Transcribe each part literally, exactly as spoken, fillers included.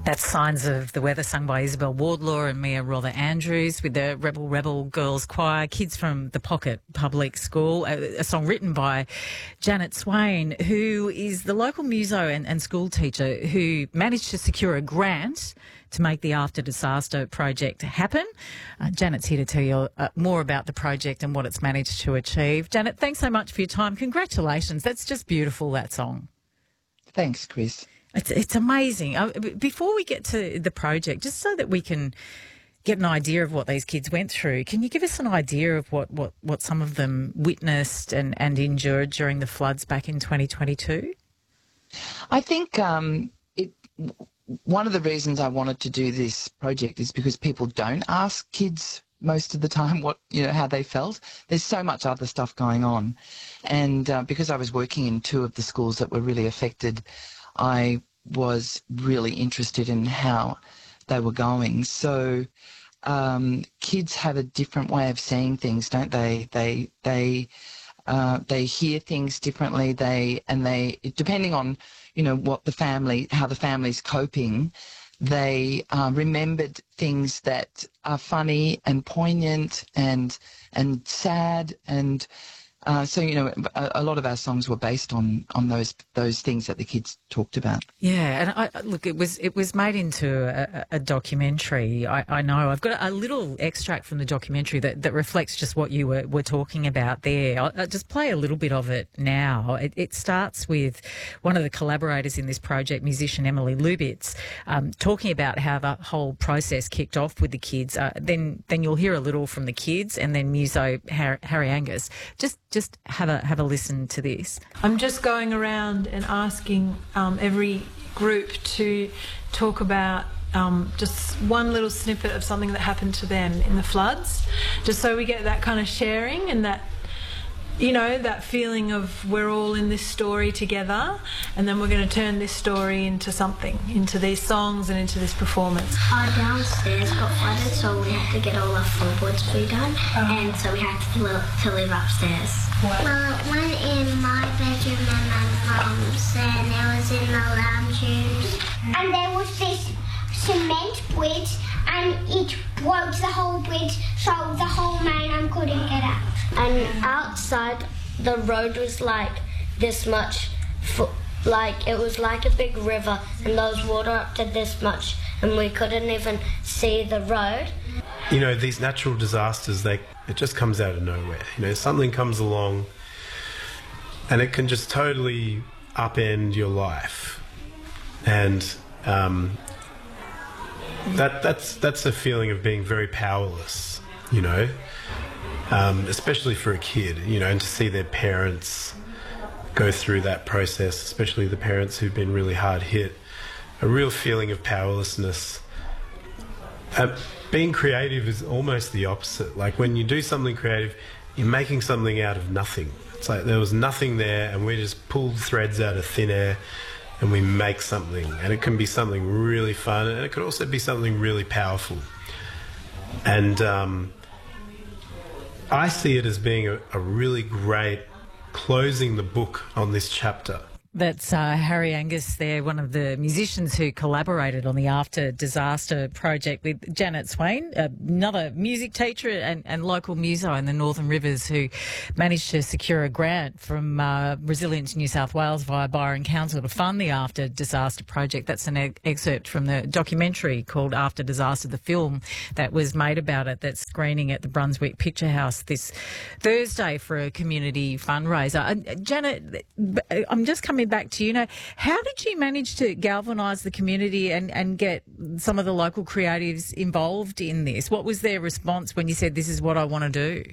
That's Signs of the Weather, sung by Isabel Wardlaw and Mia Rother Andrews with the Rebel Rebel Girls Choir, kids from the Pocket Public School, a, a song written by Janet Swain, who is the local muso and, and school teacher who managed to secure a grant to make the After Disaster project happen. Uh, Janet's here to tell you uh, more about the project and what it's managed to achieve. Janet, thanks so much for your time. Congratulations. That's just beautiful, that song. Thanks, Chris. It's it's amazing. Uh, before we get to the project, just so that we can get an idea of what these kids went through, can you give us an idea of what, what, what some of them witnessed and, and endured during the floods back in twenty twenty-two? I think um, it. One of the reasons I wanted to do this project is because people don't ask kids most of the time what, you know, how they felt. There's so much other stuff going on. And uh, because I was working in two of the schools that were really affected, I was really interested in how they were going. So um, kids have a different way of seeing things, don't they? They they uh, they hear things differently. They and they depending on, you know, what the family, how the family's coping. They uh, remembered things that are funny and poignant and and sad and. Uh, so, you know, a, a lot of our songs were based on, on those those things that the kids talked about. Yeah, and I, look, it was it was made into a, a documentary. I, I know. I've got a little extract from the documentary that, that reflects just what you were, were talking about there. I'll, I'll just play a little bit of it now. It, it starts with one of the collaborators in this project, musician Emily Lubitz, um, talking about how the whole process kicked off with the kids. Uh, then then you'll hear a little from the kids, and then muso Harry, Harry Angus. Just Just have a have a listen to this. I'm just going around and asking um, every group to talk about um, just one little snippet of something that happened to them in the floods, just so we get that kind of sharing and that, you know, that feeling of we're all in this story together, and then we're going to turn this story into something, into these songs and into this performance. Our downstairs got flooded, so we had to get all our floorboards redone, oh. and so we had to live, to live upstairs. What? Well, one in my bedroom and my mum's, and it was in the lounge rooms. And there was this cement bridge, and it broke the whole bridge, so the whole mainland couldn't get out. And outside, the road was like this much, like it was like a big river, and there was water up to this much, and we couldn't even see the road. You know, these natural disasters, they it just comes out of nowhere. You know, something comes along, and it can just totally upend your life, and um, that that's that's a feeling of being very powerless. You know. Um, especially for a kid, you know, and to see their parents go through that process, especially the parents who've been really hard hit, a real feeling of powerlessness. Uh, being creative is almost the opposite. Like when you do something creative, you're making something out of nothing. It's like there was nothing there and we just pulled threads out of thin air and we make something. And it can be something really fun, and it could also be something really powerful. And um, I see it as being a, a really great closing the book on this chapter. That's uh, Harry Angus there, one of the musicians who collaborated on the After Disaster project with Janet Swain, another music teacher and, and local muso in the Northern Rivers, who managed to secure a grant from uh, Resilience New South Wales via Byron Council to fund the After Disaster project. That's an e- excerpt from the documentary called After Disaster, the film that was made about it, that's screening at the Brunswick Picture House this Thursday for a community fundraiser. Uh, Janet, I'm just coming back to you. Now, how did you manage to galvanise the community and, and get some of the local creatives involved in this? What was their response when you said, this is what I want to do?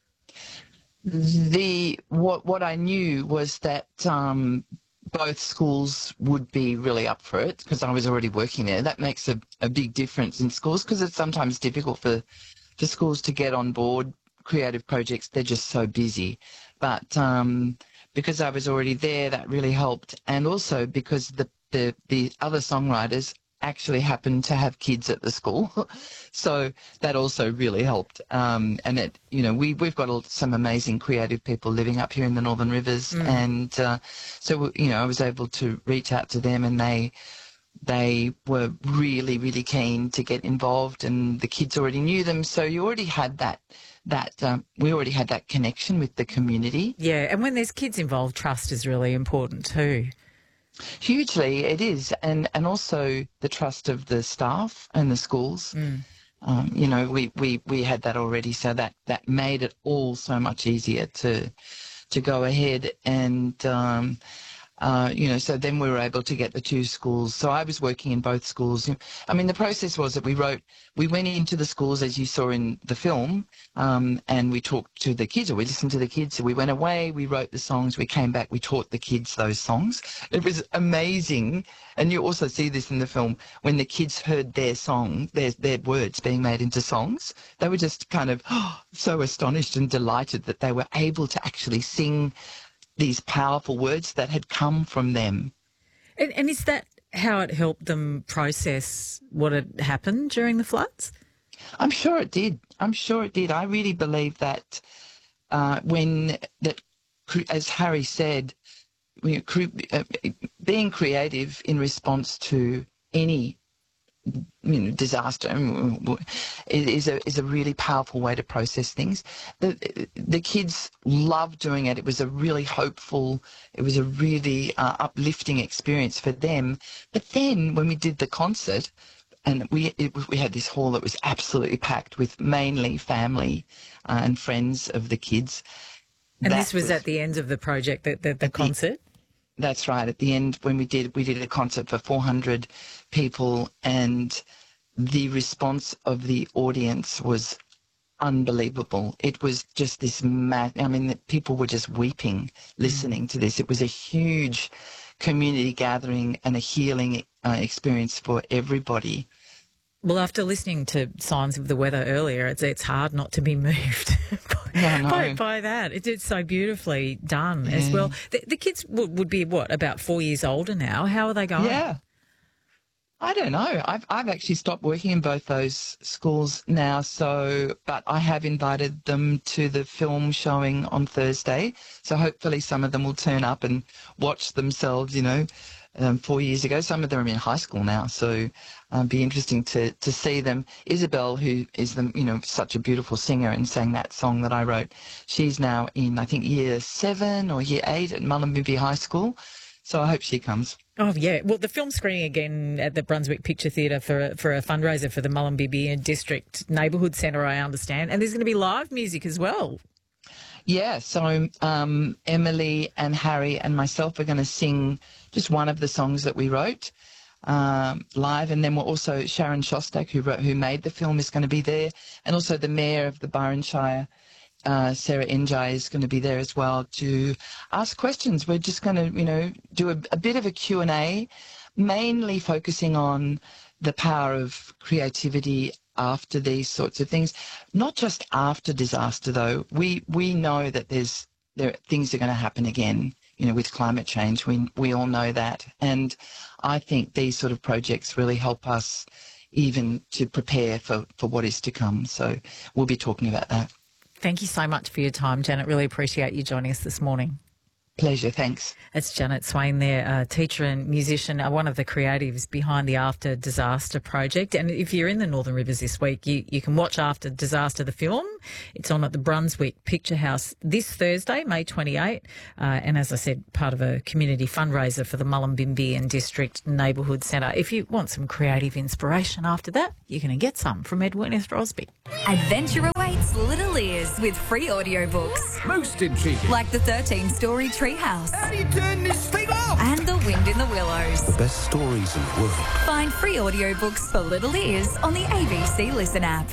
The what what I knew was that um, both schools would be really up for it, because I was already working there. That makes a, a big difference in schools, because it's sometimes difficult for, for schools to get on board creative projects. They're just so busy. But um, because I was already there, that really helped. And also because the, the, the other songwriters actually happened to have kids at the school. So that also really helped. Um, and, it, you know, we, we've got some amazing creative people living up here in the Northern Rivers. Mm. And uh, so, you know, I was able to reach out to them, and they they were really, really keen to get involved, and the kids already knew them. So you already had that, that um, we already had that connection with the community. Yeah, and when there's kids involved, trust is really important too. Hugely, it is, and and also the trust of the staff and the schools. Mm. Um, you know, we, we, we had that already, so that, that made it all so much easier to to go ahead and. Um, Uh, you know, so then we were able to get the two schools. So I was working in both schools. I mean, the process was that we wrote, we went into the schools, as you saw in the film, um, and we talked to the kids, or we listened to the kids. So we went away, we wrote the songs, we came back, we taught the kids those songs. It was amazing. And you also see this in the film, when the kids heard their song, their, their words being made into songs, they were just kind of oh, so astonished and delighted that they were able to actually sing these powerful words that had come from them. And, and is that how it helped them process what had happened during the floods? I'm sure it did. I'm sure it did. I really believe that uh, when, that, as Harry said, we, uh, being creative in response to any you know, disaster is a is a really powerful way to process things. The the kids loved doing it. It was a really hopeful, it was a really uh, uplifting experience for them. But then when we did the concert, and we it, we had this hall that was absolutely packed with mainly family uh, and friends of the kids. And this was, was at the end of the project, the, the, the concert? The, That's right. At the end, when we did, we did a concert for four hundred people, and the response of the audience was unbelievable. It was just this mad. I mean, the people were just weeping listening mm. to this. It was a huge community gathering and a healing uh, experience for everybody. Well, after listening to Signs of the Weather earlier, it's it's hard not to be moved by, yeah, no. by, by that. It, it's so beautifully done yeah. as well. The, the kids w- would be, what, about four years older now? How are they going? Yeah. I don't know. I've I've actually stopped working in both those schools now, so but I have invited them to the film showing on Thursday. So hopefully some of them will turn up and watch themselves, you know, um, four years ago. Some of them are in high school now, so um, be interesting to to see them. Isabel, who is the you know such a beautiful singer and sang that song that I wrote, she's now in I think year seven or year eight at Mullumbimby High School. So I hope she comes. Oh, yeah. Well, the film's screening again at the Brunswick Picture Theatre for a, for a fundraiser for the Mullumbimby District Neighbourhood Centre, I understand. And there's going to be live music as well. Yeah, so um, Emily and Harry and myself are going to sing just one of the songs that we wrote um, live. And then we're also, Sharon Shostak, who, wrote, who made the film, is going to be there. And also the Mayor of the Byron Shire, Uh, Sarah Njai, is going to be there as well to ask questions. We're just going to, you know, do a, a bit of a Q and A, mainly focusing on the power of creativity after these sorts of things. Not just after disaster, though. We we know that there's there things are going to happen again. You know, with climate change, we we all know that, and I think these sort of projects really help us even to prepare for for what is to come. So we'll be talking about that. Thank you so much for your time, Janet. Really appreciate you joining us this morning. Pleasure, thanks. It's Janet Swain there, a teacher and musician, one of the creatives behind the After Disaster project. And if you're in the Northern Rivers this week, you, you can watch After Disaster, the film. It's on at the Brunswick Picture House this Thursday, May twenty-eighth. Uh, and as I said, part of a community fundraiser for the Mullumbimby and District Neighbourhood Centre. If you want some creative inspiration after that, you're going to get some from Edwina Throsby. Adventure awaits Little Ears with free audiobooks. Most intriguing. Like the thirteen-story Treehouse. How do you turn this thing off? And The Wind in the Willows. The best stories in the world. Find free audiobooks for Little Ears on the A B C Listen app.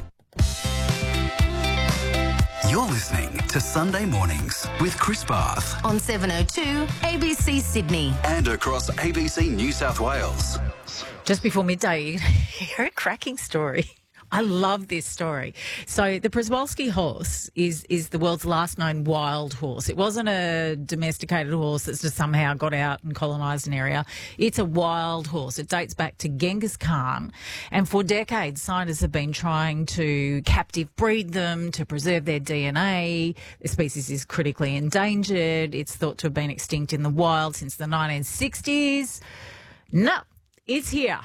You're listening to Sunday Mornings with Chris Barth. On seven oh two A B C Sydney. And across A B C New South Wales. Just before midday, you hear a cracking story. I love this story. So the Przewalski horse is is the world's last known wild horse. It wasn't a domesticated horse that's just somehow got out and colonised an area. It's a wild horse. It dates back to Genghis Khan. And for decades, scientists have been trying to captive breed them to preserve their D N A. The species is critically endangered. It's thought to have been extinct in the wild since the nineteen sixties. No. It's here.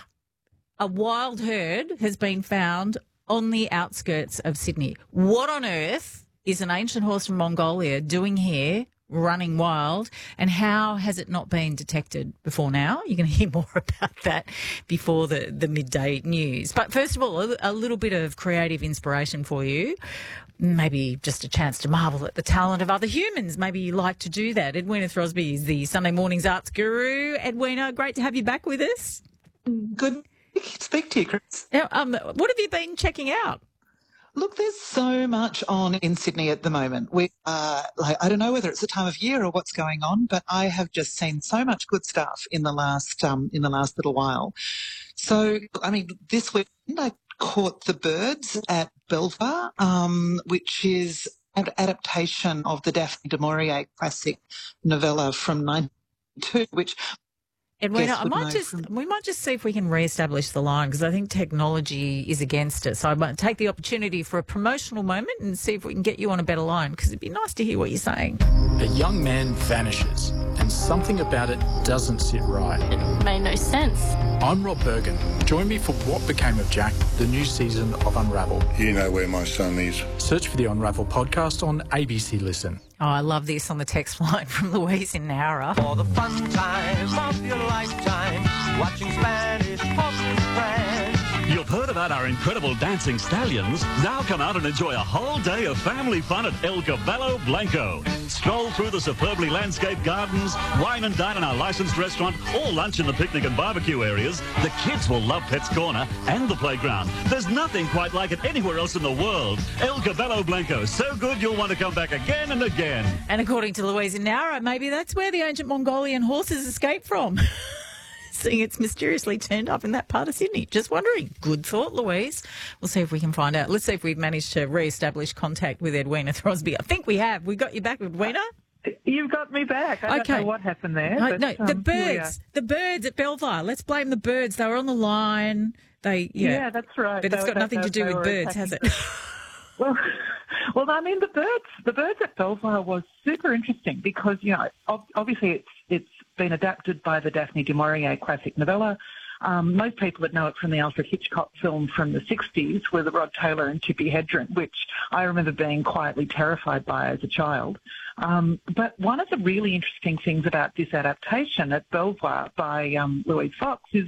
A wild herd has been found on the outskirts of Sydney. What on earth is an ancient horse from Mongolia doing here, running wild, and how has it not been detected before now? You're going to hear more about that before the, the midday news. But first of all, a, a little bit of creative inspiration for you. Maybe just a chance to marvel at the talent of other humans. Maybe you like to do that. Edwina Throsby is the Sunday Mornings Arts Guru. Edwina, great to have you back with us. Good to speak to you, Chris. Now, um, what have you been checking out? Look, there's so much on in Sydney at the moment. We, uh, like, I don't know whether it's the time of year or what's going on, but I have just seen so much good stuff in the last um, in the last little while. So, I mean, this weekend I caught The Birds at Belvoir, um, which is an adaptation of the Daphne du Maurier classic novella from nineteen ninety-two, which Edwina, I might just from... we might just see if we can re-establish the line, because I think technology is against it. So I might take the opportunity for a promotional moment and see if we can get you on a better line, because it'd be nice to hear what you're saying. A young man vanishes and something about it doesn't sit right. It made no sense. I'm Rob Bergen. Join me for What Became of Jack, the new season of Unravel. You know where my son is. Search for the Unravel podcast on A B C Listen. Oh, I love this on the text line from Louise in Nowra. For the fun time of your lifetime, watching Spanish horses prance. You've heard about our incredible dancing stallions. Now come out and enjoy a whole day of family fun at El Caballo Blanco. Stroll through the superbly landscaped gardens, wine and dine in our licensed restaurant, or lunch in the picnic and barbecue areas. The kids will love Pet's Corner and the playground. There's nothing quite like it anywhere else in the world. El Caballo Blanco, so good you'll want to come back again and again. And according to Louise in Nowra, maybe that's where the ancient Mongolian horses escaped from. Seeing it's mysteriously turned up in that part of Sydney. Just wondering. Good thought, Louise. We'll see if we can find out. Let's see if we've managed to re-establish contact with Edwina Throsby. I think we have. We got you back, Edwina? You've got me back. I okay. don't know what happened there. No, but, no um, the birds. The birds at Belvoir. Let's blame the birds. They were on the line. They Yeah, yeah that's right. But they it's got were, nothing they, to do they with birds, attacking. has it? Well, well, I mean, the birds, the birds at Belvoir was super interesting because, you know, obviously it's it's been adapted by the Daphne du Maurier classic novella. Um, most people that know it from the Alfred Hitchcock film from the sixties with Rod Taylor and Tippi Hedren, which I remember being quietly terrified by as a child. Um, but one of the really interesting things about this adaptation at Belvoir by um, Louise Fox is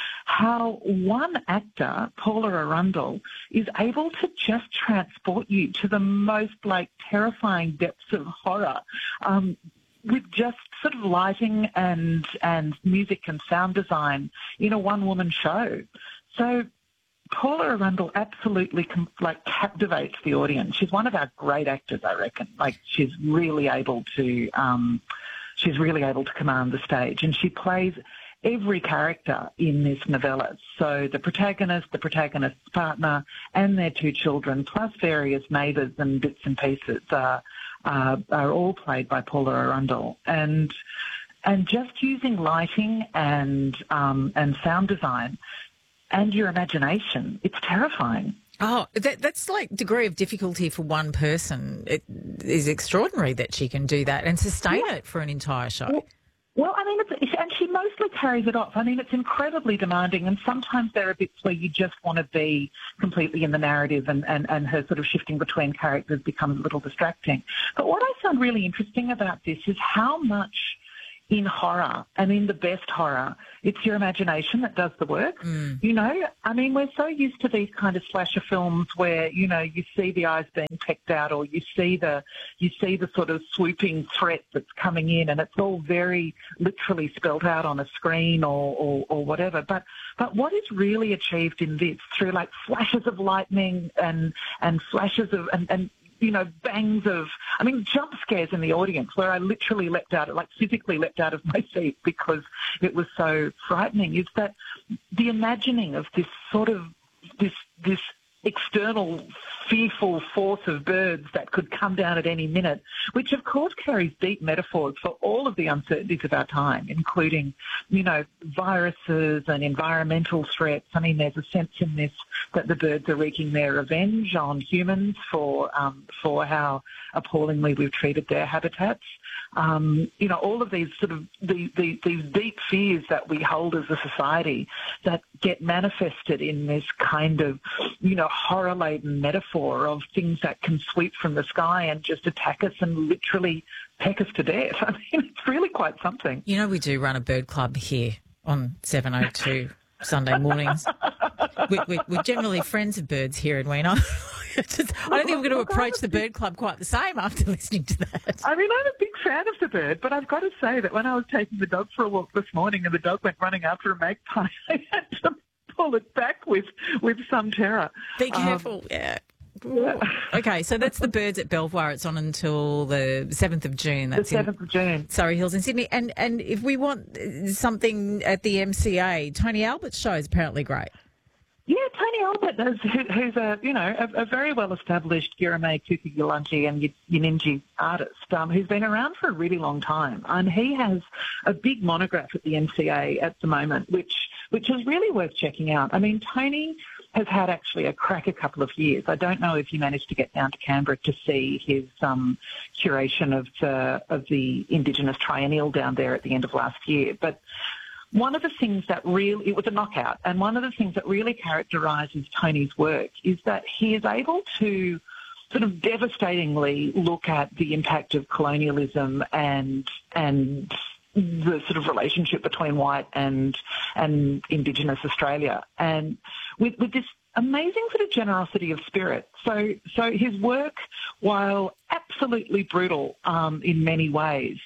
how one actor, Paula Arundel, is able to just transport you to the most, like, terrifying depths of horror um, with just sort of lighting and and music and sound design in a one-woman show. So Paula Arundel absolutely com- like captivates the audience. She's one of our great actors, I reckon. Like, she's really able to um, she's really able to command the stage, and she plays every character in this novella. So the protagonist, the protagonist's partner, and their two children, plus various neighbours and bits and pieces, uh, uh, are all played by Paula Arundel. And and just using lighting and um, and sound design and your imagination, it's terrifying. Oh, that, that's like degree of difficulty for one person. It is extraordinary that she can do that and sustain yeah. it for an entire show. Well, Well, I mean, it's, and she mostly carries it off. I mean, it's incredibly demanding, and sometimes there are bits where you just want to be completely in the narrative, and, and, and her sort of shifting between characters becomes a little distracting. But what I found really interesting about this is how much in horror, and in the best horror, it's your imagination that does the work. Mm. You know, I mean, we're so used to these kind of slasher films where, you know, you see the eyes being pecked out, or you see the you see the sort of swooping threat that's coming in, and it's all very literally spelt out on a screen or, or, or whatever. But but what is really achieved in this, through like flashes of lightning and and flashes of and, and you know, bangs of, I mean, jump scares in the audience where I literally leapt out, like physically leapt out of my seat because it was so frightening, is that the imagining of this sort of, this, this external fearful force of birds that could come down at any minute, which of course carries deep metaphors for all of the uncertainties of our time, including, you know, viruses and environmental threats. I mean, there's a sense in this that the birds are wreaking their revenge on humans for um, for how appallingly we've treated their habitats. Um, you know, all of these sort of the, the, these deep fears that we hold as a society that get manifested in this kind of, you know, horror-laden metaphor of things that can sweep from the sky and just attack us and literally peck us to death. I mean, it's really quite something. You know, we do run a bird club here on seven oh two Sunday mornings. we, we, we're generally friends of birds here in Weena. Just, I don't think we're going to approach the bird club quite the same after listening to that. I mean, I'm a big fan of the bird, but I've got to say that when I was taking the dog for a walk this morning and the dog went running after a magpie, I had to pull it back with, with some terror. Be careful, um, yeah. Yeah. Okay, so that's the birds at Belvoir. It's on until the seventh of June. That's the seventh of June. Surrey Hills in Sydney. And and if we want something at the M C A, Tony Albert's show is apparently great. Yeah, Tony Albert, is, who, who's a you know a, a very well established Girame, Kukuyalanji and Yininji artist um, who's been around for a really long time, and he has a big monograph at the M C A at the moment, which which is really worth checking out. I mean, Tony has had actually a crack a couple of years. I don't know if you managed to get down to Canberra to see his um, curation of the of the Indigenous Triennial down there at the end of last year, but. One of the things that really, it was a knockout, and one of the things that really characterises Tony's work is that he is able to sort of devastatingly look at the impact of colonialism and and the sort of relationship between white and and Indigenous Australia, and with, with this amazing sort of generosity of spirit. So, so his work, while absolutely brutal um, in many ways,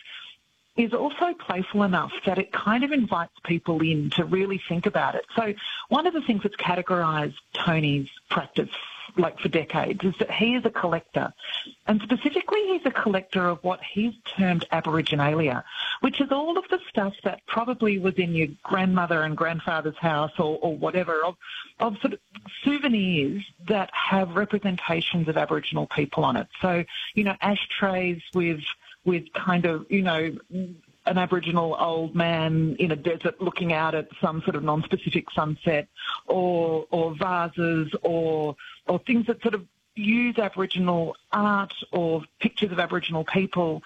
is also playful enough that it kind of invites people in to really think about it. So one of the things that's categorised Tony's practice, like for decades, is that he is a collector. And specifically, he's a collector of what he's termed aboriginalia, which is all of the stuff that probably was in your grandmother and grandfather's house or, or whatever, of, of sort of souvenirs that have representations of Aboriginal people on it. So, you know, ashtrays with with kind of, you know, an Aboriginal old man in a desert looking out at some sort of non-specific sunset, or or vases, or or things that sort of use Aboriginal art or pictures of Aboriginal people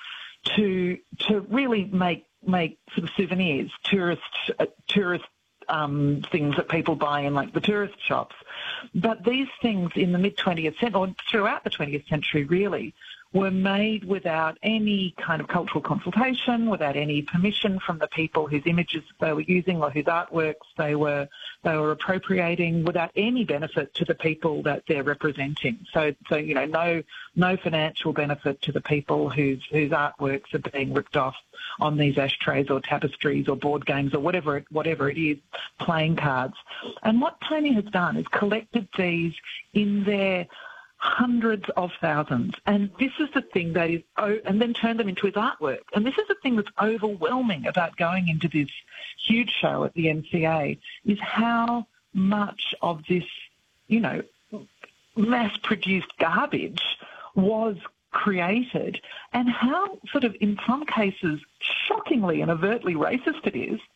to to really make make sort of souvenirs, tourist uh, tourist um, things that people buy in like the tourist shops. But these things in the mid twentieth century, or throughout the twentieth century, really, were made without any kind of cultural consultation, without any permission from the people whose images they were using or whose artworks they were they were appropriating, without any benefit to the people that they're representing. So, so you know, no no financial benefit to the people whose whose artworks are being ripped off on these ashtrays or tapestries or board games or whatever it, whatever it is, playing cards. And what Tony has done is collected these in their hundreds of thousands. And this is the thing that is, oh, and then turned them into his artwork. And this is the thing that's overwhelming about going into this huge show at the M C A, is how much of this, you know, mass-produced garbage was created, and how sort of, in some cases, shockingly and overtly racist it is.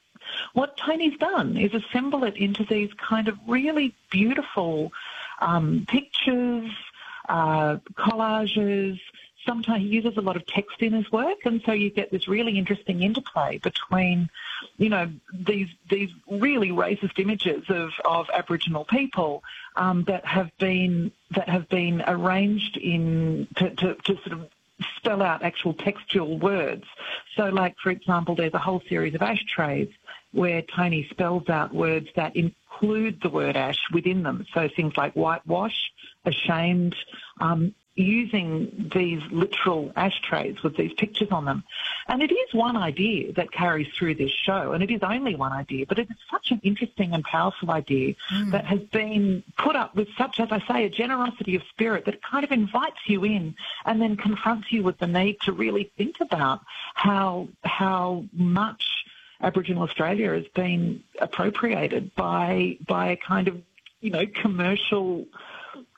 What Tony's done is assemble it into these kind of really beautiful um, pictures, uh, collages. Sometimes he uses a lot of text in his work, and so you get this really interesting interplay between, you know, these these really racist images of, of Aboriginal people um, that have been that have been arranged in to, to, to sort of spell out actual textual words. So, like, for example, there's a whole series of ashtrays where Tony spells out words that include the word ash within them. So things like whitewash, ashamed, um, using these literal ashtrays with these pictures on them. And it is one idea that carries through this show, and it is only one idea, but it is such an interesting and powerful idea mm. that has been put up with such, as I say, a generosity of spirit that kind of invites you in and then confronts you with the need to really think about how how much Aboriginal Australia has been appropriated by by a kind of, you know, commercial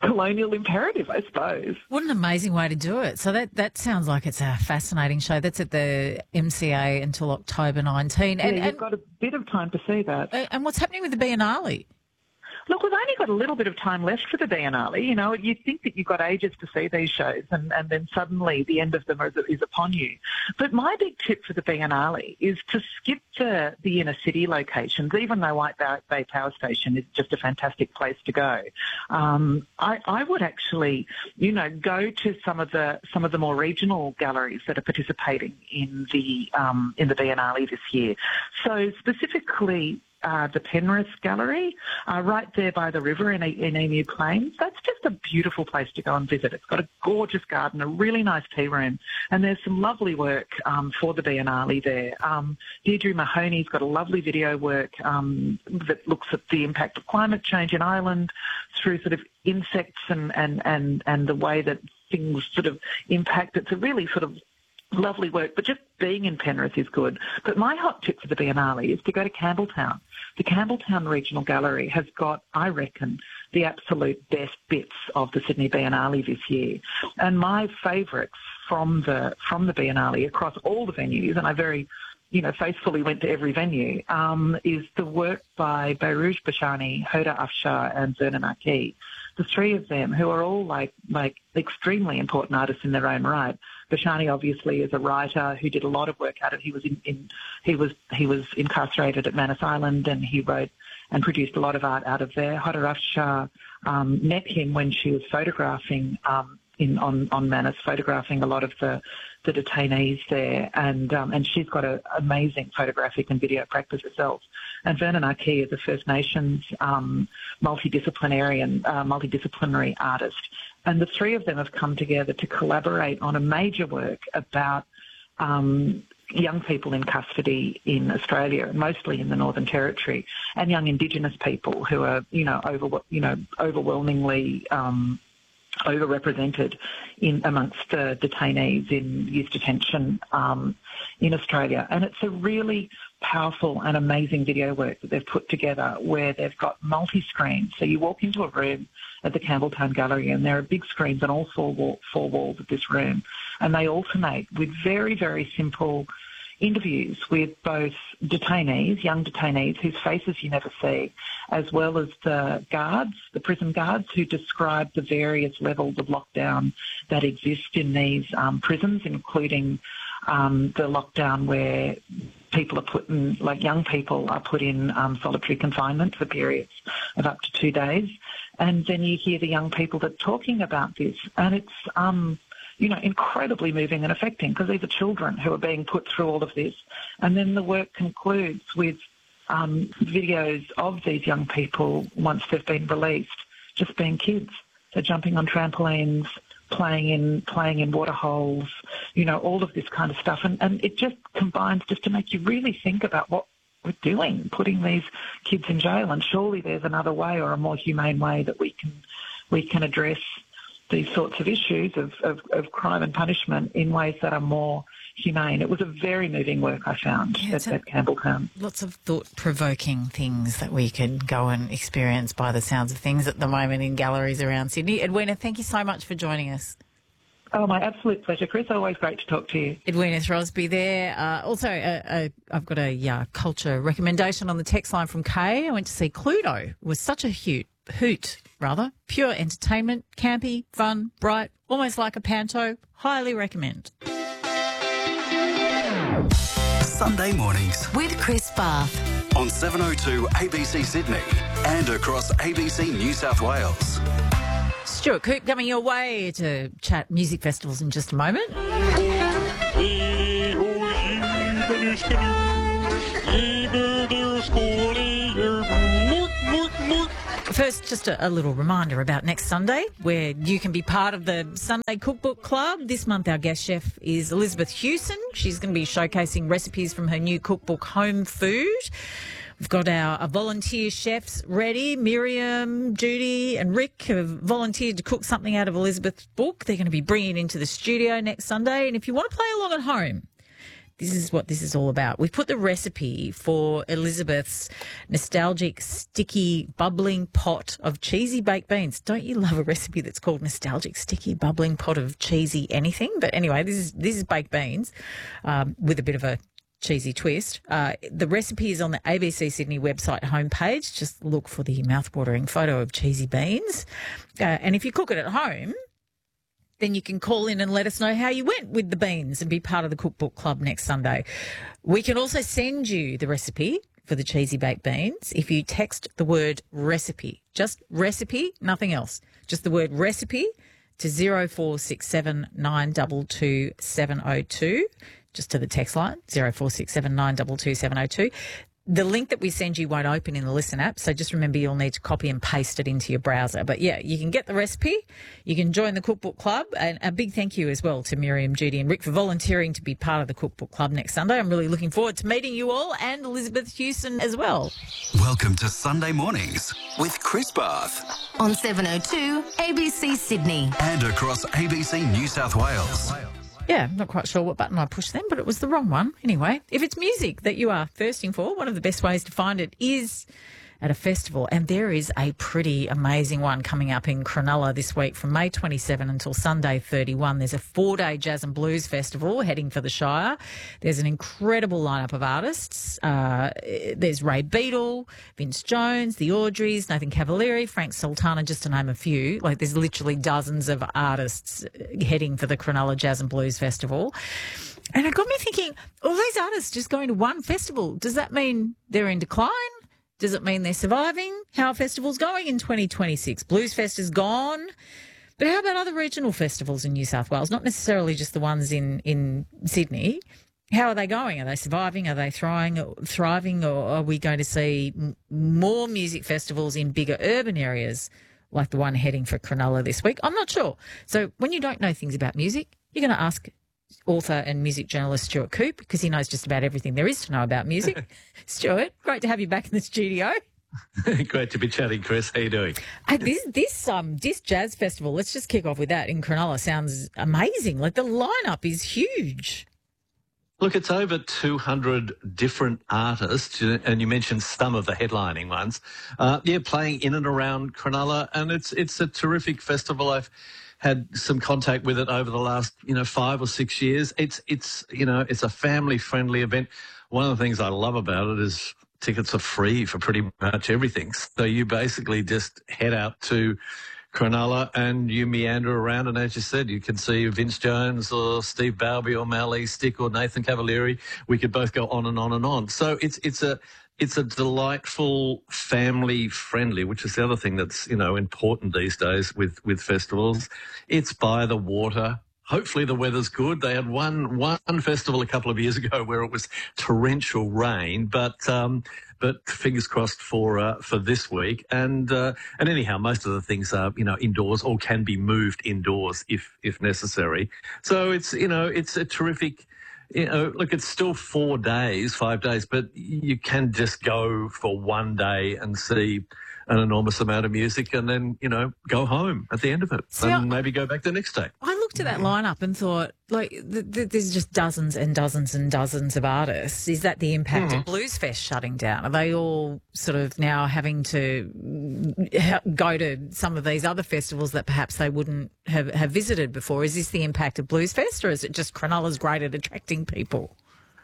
colonial imperative, I suppose. What an amazing way to do it. So that, that sounds like it's a fascinating show. That's at the M C A until October nineteenth. And, yeah, you've and, got a bit of time to see that. And what's happening with the Biennale? Look, we've only got a little bit of time left for the Biennale. You know, you'd think that you've got ages to see these shows, and, and then suddenly the end of them is, is upon you. But my big tip for the Biennale is to skip the, the inner city locations, even though White Bay Power Station is just a fantastic place to go. Um, I, I would actually, you know, go to some of the some of the more regional galleries that are participating in the um, in the Biennale this year. So specifically, Uh, the Penrith Gallery, uh, right there by the river in, in Emu Plains. That's just a beautiful place to go and visit. It's got a gorgeous garden, a really nice tea room, and there's some lovely work um, for the Biennale there. Um, Deirdre Mahoney's got a lovely video work um, that looks at the impact of climate change in Ireland through sort of insects and, and, and, and the way that things sort of impact. It's a really sort of lovely work, but just being in Penrith is good. But my hot tip for the Biennale is to go to Campbelltown. The Campbelltown Regional Gallery has got, I reckon, the absolute best bits of the Sydney Biennale this year. And my favourites from the from the Biennale across all the venues, and I very, you know, faithfully went to every venue, um, is the work by Behrouz Bashani, Hoda Afshar and Vernon Akey. The three of them, who are all like like extremely important artists in their own right. Bashani obviously is a writer who did a lot of work out of. He was in, in he was he was incarcerated at Manus Island, and he wrote and produced a lot of art out of there. Hoda Afshar um, met him when she was photographing um, in on on Manus, photographing a lot of the the detainees there, and um, and she's got an amazing photographic and video practice herself. And Vernon Akey is a First Nations um, multidisciplinary and uh, multidisciplinary artist. And the three of them have come together to collaborate on a major work about um, young people in custody in Australia, and mostly in the Northern Territory, and young Indigenous people who are, you know, over, you know, overwhelmingly um, overrepresented in amongst uh, detainees in youth detention um, in Australia. And it's a really powerful and amazing video work that they've put together, where they've got multi-screens. So you walk into a room at the Campbelltown Gallery, and there are big screens on all four, wall, four walls of this room, and they alternate with very, very simple interviews with both detainees, young detainees whose faces you never see, as well as the guards, the prison guards, who describe the various levels of lockdown that exist in these um, prisons, including um, the lockdown where people are put in, like young people are put in um, solitary confinement for periods of up to two days. And then you hear the young people that are talking about this, and it's, um, you know, incredibly moving and affecting, because these are children who are being put through all of this. And then the work concludes with um, videos of these young people once they've been released, just being kids. So jumping on trampolines, playing in playing in water holes, you know, all of this kind of stuff. And, and it just combines just to make you really think about what we're doing, putting these kids in jail. And surely there's another way, or a more humane way, that we can we can address these sorts of issues of, of, of crime and punishment in ways that are more humane. It was a very moving work, I found, yeah, at, at Campbelltown. Lots of thought-provoking things that we can go and experience by the sounds of things at the moment in galleries around Sydney. Edwina, thank you so much for joining us. Oh, my absolute pleasure, Chris. Always great to talk to you. Edwina Throsby there. Uh, also, uh, uh, I've got a uh, culture recommendation on the text line from Kay. I went to see Cluedo. It was such a hoot, hoot, rather. Pure entertainment, campy, fun, bright, almost like a panto. Highly recommend. Sunday mornings with Chris Bath on seven oh two A B C Sydney and across A B C New South Wales. Stuart Coop coming your way to chat music festivals in just a moment. First, just a, a little reminder about next Sunday, where you can be part of the Sunday Cookbook Club. This month, our guest chef is Elizabeth Hewson. She's going to be showcasing recipes from her new cookbook, Home Food. We've got our, our volunteer chefs ready. Miriam, Judy and Rick have volunteered to cook something out of Elizabeth's book. They're going to be bringing it into the studio next Sunday. And if you want to play along at home, this is what this is all about. We've put the recipe for Elizabeth's nostalgic, sticky, bubbling pot of cheesy baked beans. Don't you love a recipe that's called nostalgic, sticky, bubbling pot of cheesy anything? But anyway, this is this is baked beans um, with a bit of a cheesy twist. Uh, the recipe is on the A B C Sydney website homepage. Just look for the mouthwatering photo of cheesy beans. Uh, and if you cook it at home, then you can call in and let us know how you went with the beans and be part of the Cookbook Club next Sunday. We can also send you the recipe for the cheesy baked beans if you text the word recipe. Just recipe, nothing else. Just the word recipe to zero four six seven nine two two seven zero two. Just to the text line, zero four six seven nine two two seven zero two. The link that we send you won't open in the Listen app, so just remember you'll need to copy and paste it into your browser. But, yeah, you can get the recipe, you can join the Cookbook Club, and a big thank you as well to Miriam, Judy and Rick for volunteering to be part of the Cookbook Club next Sunday. I'm really looking forward to meeting you all and Elizabeth Hewson as well. Welcome to Sunday Mornings with Chris Bath. On seven oh two A B C Sydney. And across A B C New South Wales. Yeah, I'm not quite sure what button I pushed then, but it was the wrong one. Anyway, if it's music that you are thirsting for, one of the best ways to find it is at a festival. And there is a pretty amazing one coming up in Cronulla this week from May twenty-seventh until Sunday thirty-first. There's a four-day jazz and blues festival heading for the Shire. There's an incredible lineup of artists. Uh, there's Ray Beadle, Vince Jones, the Audreys, Nathan Cavalieri, Frank Sultana, just to name a few. Like, there's literally dozens of artists heading for the Cronulla Jazz and Blues Festival. And it got me thinking, all these artists just going to one festival, does that mean they're in decline? Does it mean they're surviving? How are festivals going in twenty twenty-six? Blues Fest is gone. But how about other regional festivals in New South Wales? Not necessarily just the ones in, in Sydney. How are they going? Are they surviving? Are they thriving? Thriving? Or are we going to see m- more music festivals in bigger urban areas like the one heading for Cronulla this week? I'm not sure. So when you don't know things about music, you're going to ask author and music journalist Stuart Coop, because he knows just about everything there is to know about music. Stuart, great to have you back in the studio. Great to be chatting, Chris. How you doing? Uh, this this um this jazz festival, let's just kick off with that in Cronulla, sounds amazing. Like, the lineup is huge. Look, it's over two hundred different artists, and you mentioned some of the headlining ones. Uh, yeah, playing in and around Cronulla, and it's it's a terrific festival. I've had some contact with it over the last, you know, five or six years. It's, it's you know, it's a family-friendly event. One of the things I love about it is tickets are free for pretty much everything. So you basically just head out to Cronulla and you meander around, and as you said, you can see Vince Jones or Steve Balby or Mally Stick or Nathan Cavalieri. We could both go on and on and on. So it's it's a it's a delightful, family friendly, which is the other thing that's, you know, important these days with with festivals. It's by the water. Hopefully the weather's good. They had one one festival a couple of years ago where it was torrential rain, but um, but fingers crossed for uh, for this week. And uh, and anyhow, most of the things are, you know, indoors or can be moved indoors if if necessary. So it's, you know, it's a terrific. You know, look, it's still four days, five days, but you can just go for one day and see an enormous amount of music and then, you know, go home at the end of it. See, and I, maybe go back the next day. I looked at that lineup and thought, like, th- th- there's just dozens and dozens and dozens of artists. Is that the impact mm-hmm. of Blues Fest shutting down? Are they all sort of now having to go to some of these other festivals that perhaps they wouldn't have, have visited before? Is this the impact of Blues Fest, or is it just Cronulla's great at attracting people?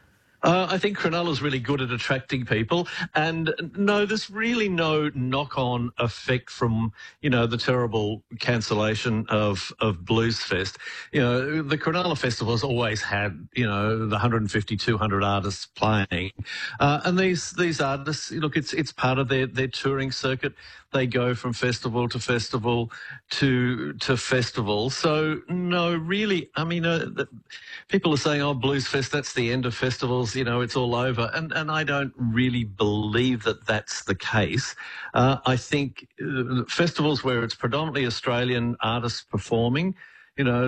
Uh, I think Cronulla's really good at attracting people, and no, there's really no knock-on effect from, you know, the terrible cancellation of, of Blues Fest. You know, the Cronulla Festival has always had, you know, the one hundred fifty, two hundred artists playing, uh, and these these artists, look, it's it's part of their, their touring circuit. They go from festival to festival to to festival. So, no, really, I mean, uh, the, people are saying, oh, Blues Fest, that's the end of festivals, you know, it's all over. And, and I don't really believe that that's the case. Uh, I think uh, festivals where it's predominantly Australian artists performing, you know,